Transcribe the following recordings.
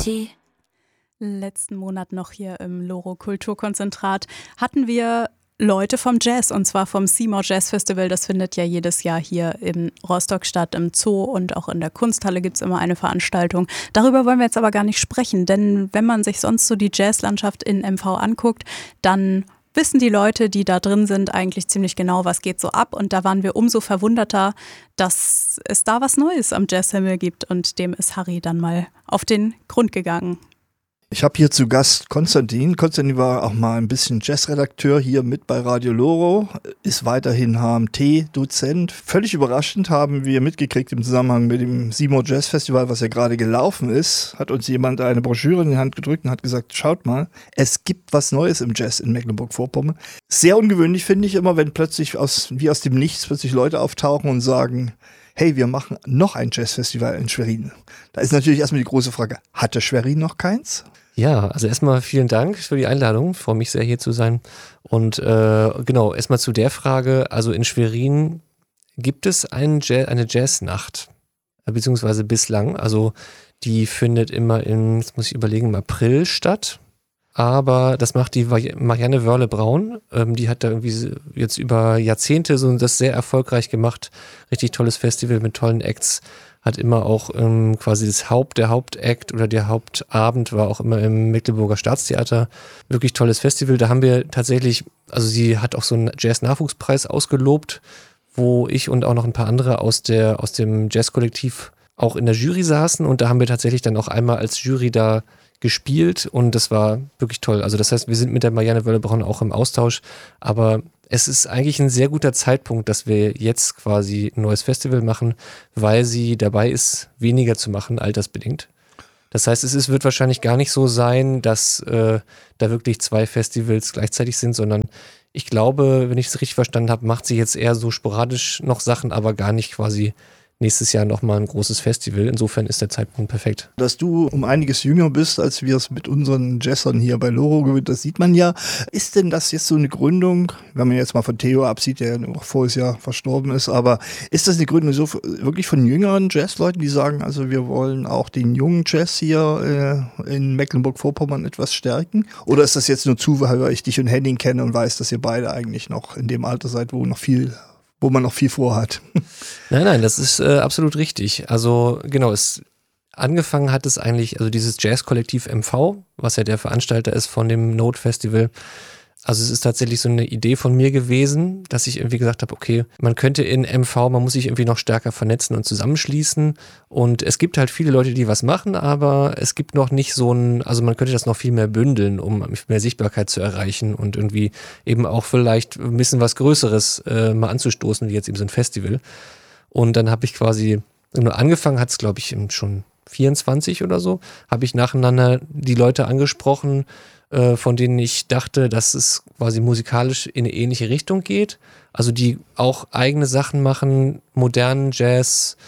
Party. Letzten Monat noch hier im Loro Kulturkonzentrat hatten wir Leute vom Jazz, und zwar vom Seymour Jazz Festival. Das findet ja jedes Jahr hier in Rostock statt, im Zoo, und auch in der Kunsthalle gibt es immer eine Veranstaltung. Darüber wollen wir jetzt aber gar nicht sprechen, denn wenn man sich sonst so die Jazzlandschaft in MV anguckt, dann wissen die Leute, die da drin sind, eigentlich ziemlich genau, was geht so ab. Und da waren wir umso verwunderter, dass es da was Neues am Jazzhimmel gibt, und dem ist Harry dann mal auf den Grund gegangen. Ich habe hier zu Gast Konstantin. Konstantin war auch mal ein bisschen Jazzredakteur hier mit bei Radio Loro, ist weiterhin HMT-Dozent. Völlig überraschend haben wir mitgekriegt im Zusammenhang mit dem Seymour Jazz Festival, was ja gerade gelaufen ist, hat uns jemand eine Broschüre in die Hand gedrückt und hat gesagt, schaut mal, es gibt was Neues im Jazz in Mecklenburg-Vorpommern. Sehr ungewöhnlich finde ich immer, wenn plötzlich wie aus dem Nichts plötzlich Leute auftauchen und sagen, hey, wir machen noch ein Jazzfestival in Schwerin. Da ist natürlich erstmal die große Frage, hatte Schwerin noch keins? Ja, also erstmal vielen Dank für die Einladung. Ich freue mich sehr, hier zu sein. Und genau, erstmal zu der Frage, also in Schwerin gibt es eine Jazznacht, beziehungsweise bislang. Also die findet immer jetzt muss ich überlegen, im April statt. Aber das macht die Marianne Wörle-Braun. Die hat da irgendwie jetzt über Jahrzehnte so das sehr erfolgreich gemacht. Richtig tolles Festival mit tollen Acts. Hat immer auch quasi der Hauptakt oder der Hauptabend war auch immer im Mecklenburger Staatstheater. Wirklich tolles Festival. Da haben wir tatsächlich, also sie hat auch so einen Jazz-Nachwuchspreis ausgelobt, wo ich und auch noch ein paar andere aus dem Jazz-Kollektiv auch in der Jury saßen, und da haben wir tatsächlich dann auch einmal als Jury da gespielt, und das war wirklich toll. Also das heißt, wir sind mit der Marianne Wörle-Braun auch im Austausch, aber es ist eigentlich ein sehr guter Zeitpunkt, dass wir jetzt quasi ein neues Festival machen, weil sie dabei ist, weniger zu machen, altersbedingt. Das heißt, es wird wahrscheinlich gar nicht so sein, dass da wirklich 2 Festivals gleichzeitig sind, sondern ich glaube, wenn ich es richtig verstanden habe, macht sie jetzt eher so sporadisch noch Sachen, aber gar nicht quasi nächstes Jahr nochmal ein großes Festival. Insofern ist der Zeitpunkt perfekt. Dass du um einiges jünger bist, als wir es mit unseren Jazzern hier bei Loro gewöhnt, das sieht man ja. Ist denn das jetzt so eine Gründung, wenn man jetzt mal von Theo absieht, der ja voriges Jahr verstorben ist, aber ist das eine Gründung so wirklich von jüngeren Jazzleuten, die sagen, also wir wollen auch den jungen Jazz hier in Mecklenburg-Vorpommern etwas stärken? Oder ist das jetzt nur Zufall, weil ich dich und Henning kenne und weiß, dass ihr beide eigentlich noch in dem Alter seid, wo man noch viel vorhat? Nein, das ist absolut richtig. Also genau, angefangen hat es eigentlich, also dieses Jazz-Kollektiv MV, was ja der Veranstalter ist von dem Note Festival. Also es ist tatsächlich so eine Idee von mir gewesen, dass ich irgendwie gesagt habe, okay, man könnte in MV, man muss sich irgendwie noch stärker vernetzen und zusammenschließen, und es gibt halt viele Leute, die was machen, aber es gibt noch nicht also man könnte das noch viel mehr bündeln, um mehr Sichtbarkeit zu erreichen und irgendwie eben auch vielleicht ein bisschen was Größeres mal anzustoßen, wie jetzt eben so ein Festival. Und dann habe ich quasi, angefangen hat es glaube ich schon 24 oder so, habe ich nacheinander die Leute angesprochen, von denen ich dachte, dass es quasi musikalisch in eine ähnliche Richtung geht. Also die auch eigene Sachen machen, modernen Jazz,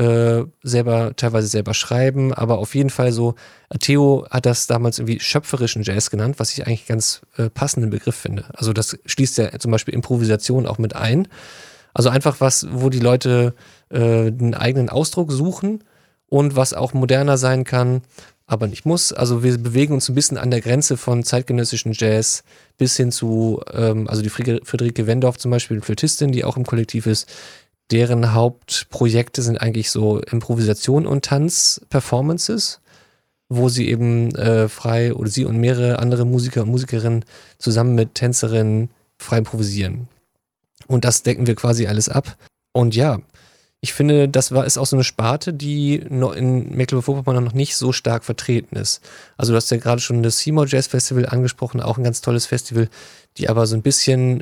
teilweise selber schreiben, aber auf jeden Fall so, Theo hat das damals irgendwie schöpferischen Jazz genannt, was ich eigentlich ganz passenden Begriff finde. Also das schließt ja zum Beispiel Improvisation auch mit ein. Also einfach was, wo die Leute einen eigenen Ausdruck suchen und was auch moderner sein kann, aber nicht muss. Also wir bewegen uns ein bisschen an der Grenze von zeitgenössischen Jazz bis hin zu, also die Friederike Wendorf zum Beispiel, Flötistin, die auch im Kollektiv ist, deren Hauptprojekte sind eigentlich so Improvisation und Tanz-Performances, wo sie eben frei, oder sie und mehrere andere Musiker und Musikerinnen zusammen mit Tänzerinnen frei improvisieren. Und das decken wir quasi alles ab. Und ja, ich finde, ist auch so eine Sparte, die noch in Mecklenburg-Vorpommern noch nicht so stark vertreten ist. Also du hast ja gerade schon das Seymour Jazz Festival angesprochen, auch ein ganz tolles Festival, die aber so ein bisschen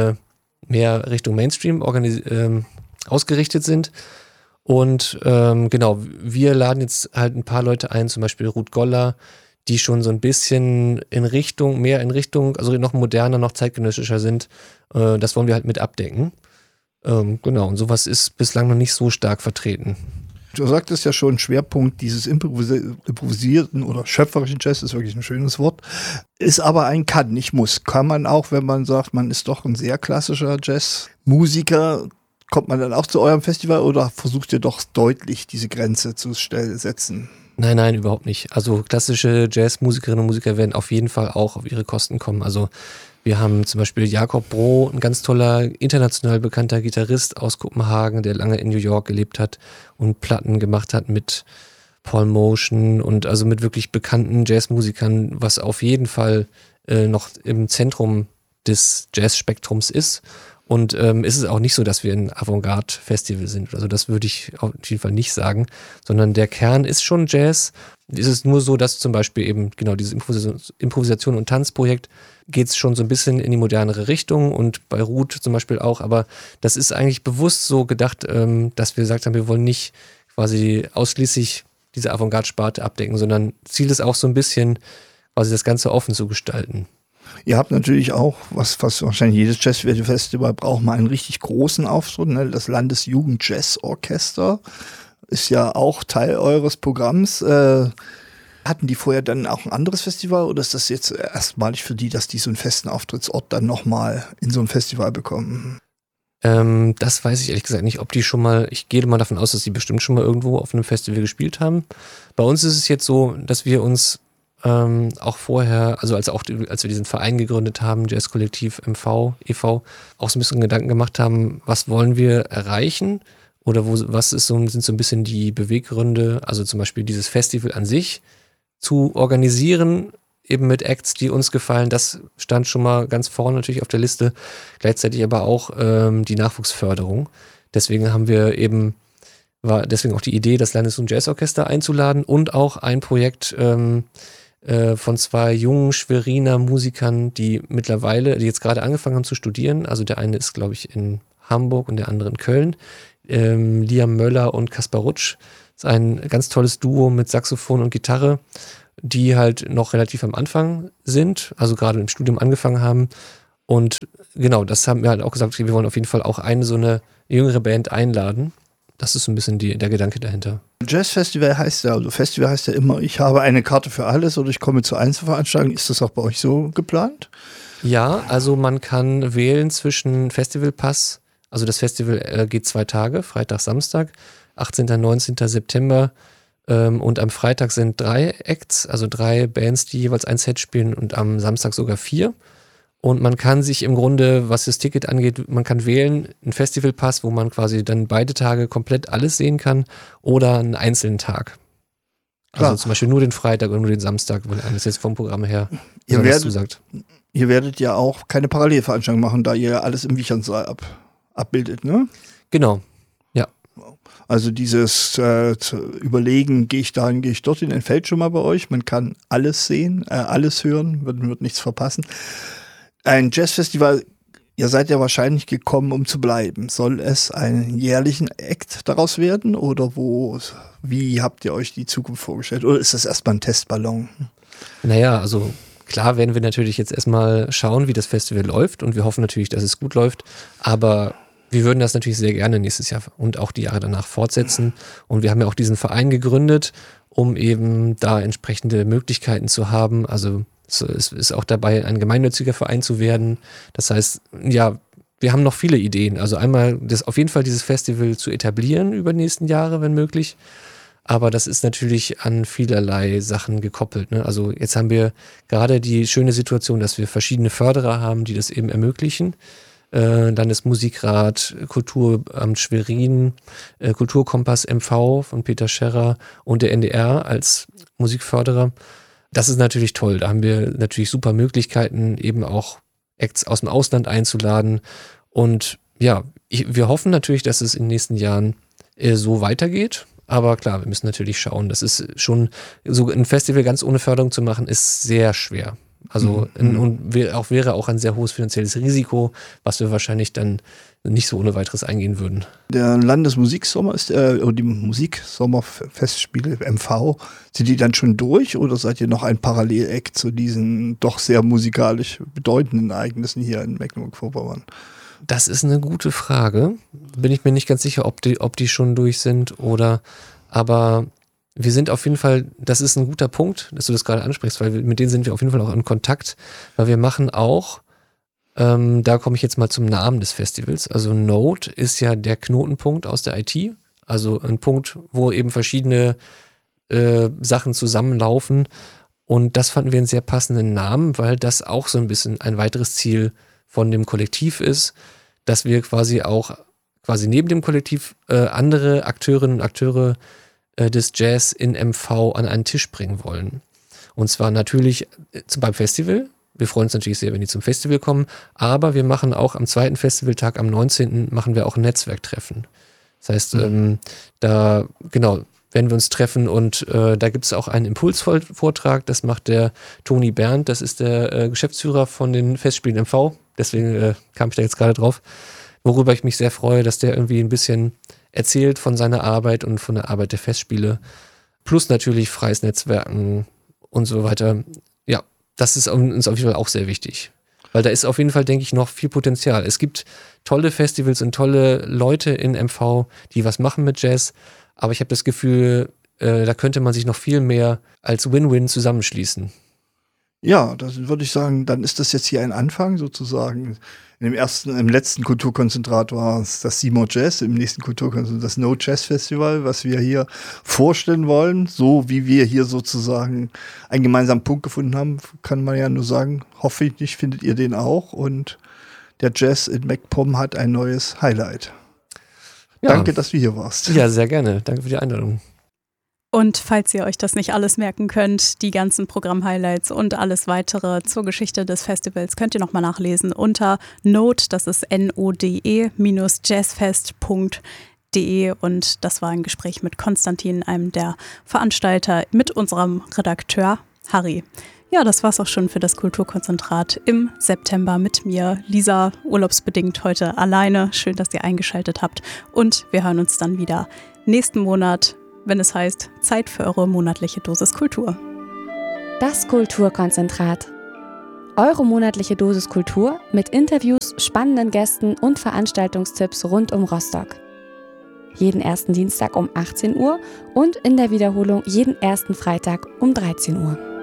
mehr Richtung Mainstream ausgerichtet sind. Und genau, wir laden jetzt halt ein paar Leute ein, zum Beispiel Ruth Goller, die schon so ein bisschen mehr in Richtung, also noch moderner, noch zeitgenössischer sind. Das wollen wir halt mit abdecken. Genau, und sowas ist bislang noch nicht so stark vertreten. Du sagtest ja schon, Schwerpunkt dieses improvisierten oder schöpferischen Jazz ist wirklich ein schönes Wort, ist aber ein Kann, nicht muss. Kann man auch, wenn man sagt, man ist doch ein sehr klassischer Jazzmusiker, kommt man dann auch zu eurem Festival oder versucht ihr doch deutlich diese Grenze zu setzen? Nein, überhaupt nicht. Also klassische Jazzmusikerinnen und Musiker werden auf jeden Fall auch auf ihre Kosten kommen. Also wir haben zum Beispiel Jakob Broh, ein ganz toller, international bekannter Gitarrist aus Kopenhagen, der lange in New York gelebt hat und Platten gemacht hat mit Paul Motion und also mit wirklich bekannten Jazzmusikern, was auf jeden Fall noch im Zentrum des Jazzspektrums ist. Und ist es auch nicht so, dass wir ein Avantgarde-Festival sind. Also das würde ich auf jeden Fall nicht sagen, sondern der Kern ist schon Jazz. Es ist nur so, dass zum Beispiel eben genau dieses Improvisation- und Tanzprojekt geht es schon so ein bisschen in die modernere Richtung und bei Ruth zum Beispiel auch. Aber das ist eigentlich bewusst so gedacht, dass wir gesagt haben, wir wollen nicht quasi ausschließlich diese Avantgarde-Sparte abdecken, sondern Ziel ist auch so ein bisschen quasi das Ganze offen zu gestalten. Ihr habt natürlich auch, was wahrscheinlich jedes Jazzfestival braucht, mal einen richtig großen Auftritt. Ne? Das Landesjugend-Jazz-Orchester ist ja auch Teil eures Programms. Hatten die vorher dann auch ein anderes Festival oder ist das jetzt erstmalig für die, dass die so einen festen Auftrittsort dann nochmal in so einem Festival bekommen? Das weiß ich ehrlich gesagt nicht, ob die schon mal, ich gehe mal davon aus, dass die bestimmt schon mal irgendwo auf einem Festival gespielt haben. Bei uns ist es jetzt so, dass wir uns auch vorher, also als wir diesen Verein gegründet haben, Jazzkollektiv MV, e.V., auch so ein bisschen Gedanken gemacht haben, was wollen wir erreichen oder sind so ein bisschen die Beweggründe, also zum Beispiel dieses Festival an sich zu organisieren, eben mit Acts, die uns gefallen, das stand schon mal ganz vorne natürlich auf der Liste, gleichzeitig aber auch die Nachwuchsförderung. Deswegen war deswegen auch die Idee, das Landes- und Jazzorchester einzuladen und auch ein Projekt von zwei jungen Schweriner Musikern, die jetzt gerade angefangen haben zu studieren. Also der eine ist, glaube ich, in Hamburg und der andere in Köln. Liam Möller und Kaspar Rutsch. Das ist ein ganz tolles Duo mit Saxophon und Gitarre, die halt noch relativ am Anfang sind, also gerade im Studium angefangen haben. Und genau, das haben wir halt auch gesagt, wir wollen auf jeden Fall auch so eine jüngere Band einladen. Das ist so ein bisschen der Gedanke dahinter. Jazzfestival heißt ja immer, ich habe eine Karte für alles oder ich komme zu Einzelveranstaltungen. Ist das auch bei euch so geplant? Ja, also man kann wählen zwischen Festivalpass, also das Festival geht 2 Tage, Freitag, Samstag, 18. und 19. September und am Freitag sind 3 Acts, also 3 Bands, die jeweils ein Set spielen und am Samstag sogar 4. Und man kann sich im Grunde, was das Ticket angeht, man kann wählen, einen Festivalpass, wo man quasi dann beide Tage komplett alles sehen kann oder einen einzelnen Tag. Klar. Also zum Beispiel nur den Freitag oder nur den Samstag, wenn alles jetzt vom Programm her zusagt. Ihr werdet ja auch keine Parallelveranstaltung machen, da ihr alles im Wichernsaal abbildet, ne? Genau, ja. Also dieses Überlegen, gehe ich dahin, gehe ich dorthin, entfällt schon mal bei euch. Man kann alles sehen, alles hören, wird nichts verpassen. Ein Jazzfestival, ihr seid ja wahrscheinlich gekommen, um zu bleiben. Soll es einen jährlichen Act daraus werden oder wie habt ihr euch die Zukunft vorgestellt? Oder ist das erstmal ein Testballon? Naja, also klar werden wir natürlich jetzt erstmal schauen, wie das Festival läuft und wir hoffen natürlich, dass es gut läuft, aber wir würden das natürlich sehr gerne nächstes Jahr und auch die Jahre danach fortsetzen und wir haben ja auch diesen Verein gegründet, um eben da entsprechende Möglichkeiten zu haben, also es ist auch dabei, ein gemeinnütziger Verein zu werden. Das heißt, ja, wir haben noch viele Ideen. Also einmal auf jeden Fall dieses Festival zu etablieren über die nächsten Jahre, wenn möglich. Aber das ist natürlich an vielerlei Sachen gekoppelt. Ne? Also jetzt haben wir gerade die schöne Situation, dass wir verschiedene Förderer haben, die das eben ermöglichen. Landesmusikrat, Kulturamt Schwerin, Kulturkompass MV von Peter Scherrer und der NDR als Musikförderer. Das ist natürlich toll. Da haben wir natürlich super Möglichkeiten, eben auch Acts aus dem Ausland einzuladen. Und ja, wir hoffen natürlich, dass es in den nächsten Jahren so weitergeht. Aber klar, wir müssen natürlich schauen. Das ist schon, so ein Festival ganz ohne Förderung zu machen, ist sehr schwer. Also wäre auch ein sehr hohes finanzielles Risiko, was wir wahrscheinlich dann nicht so ohne weiteres eingehen würden. Der Landesmusiksommer oder die Musiksommerfestspiele MV, sind die dann schon durch oder seid ihr noch ein Paralleleck zu diesen doch sehr musikalisch bedeutenden Ereignissen hier in Mecklenburg-Vorpommern? Das ist eine gute Frage. Bin ich mir nicht ganz sicher, ob die schon durch sind aber wir sind auf jeden Fall, das ist ein guter Punkt, dass du das gerade ansprichst, weil mit denen sind wir auf jeden Fall auch in Kontakt, weil wir machen auch, da komme ich jetzt mal zum Namen des Festivals, also Node ist ja der Knotenpunkt aus der IT, also ein Punkt, wo eben verschiedene Sachen zusammenlaufen. Und das fanden wir einen sehr passenden Namen, weil das auch so ein bisschen ein weiteres Ziel von dem Kollektiv ist, dass wir quasi neben dem Kollektiv andere Akteurinnen und Akteure des Jazz in MV an einen Tisch bringen wollen. Und zwar natürlich beim Festival. Wir freuen uns natürlich sehr, wenn die zum Festival kommen, aber wir machen auch am zweiten Festivaltag, am 19. machen wir auch ein Netzwerktreffen. Das heißt, da werden wir uns treffen und da gibt es auch einen Impulsvortrag, das macht der Toni Berndt, das ist der Geschäftsführer von den Festspielen MV, deswegen kam ich da jetzt gerade drauf, worüber ich mich sehr freue, dass der irgendwie ein bisschen erzählt von seiner Arbeit und von der Arbeit der Festspiele, plus natürlich freies Netzwerken und so weiter. Ja, das ist uns auf jeden Fall auch sehr wichtig, weil da ist auf jeden Fall, denke ich, noch viel Potenzial. Es gibt tolle Festivals und tolle Leute in MV, die was machen mit Jazz, aber ich habe das Gefühl, da könnte man sich noch viel mehr als Win-Win zusammenschließen. Ja, das würde ich sagen, dann ist das jetzt hier ein Anfang sozusagen. Im letzten Kulturkonzentrat war es das Seymour Jazz, im nächsten Kulturkonzentrat das No Jazz Festival, was wir hier vorstellen wollen. So wie wir hier sozusagen einen gemeinsamen Punkt gefunden haben, kann man ja nur sagen, hoffentlich findet ihr den auch. Und der Jazz in MacPom hat ein neues Highlight. Ja. Danke, dass du hier warst. Ja, sehr gerne. Danke für die Einladung. Und falls ihr euch das nicht alles merken könnt, die ganzen Programm-Highlights und alles weitere zur Geschichte des Festivals könnt ihr nochmal nachlesen unter Node, das ist node-jazzfest.de. Und das war ein Gespräch mit Konstantin, einem der Veranstalter, mit unserem Redakteur Harry. Ja, das war's auch schon für das Kulturkonzentrat im September mit mir. Lisa, urlaubsbedingt heute alleine. Schön, dass ihr eingeschaltet habt. Und wir hören uns dann wieder nächsten Monat, wenn es heißt, Zeit für eure monatliche Dosis Kultur. Das Kulturkonzentrat. Eure monatliche Dosis Kultur mit Interviews, spannenden Gästen und Veranstaltungstipps rund um Rostock. Jeden ersten Dienstag um 18 Uhr und in der Wiederholung jeden ersten Freitag um 13 Uhr.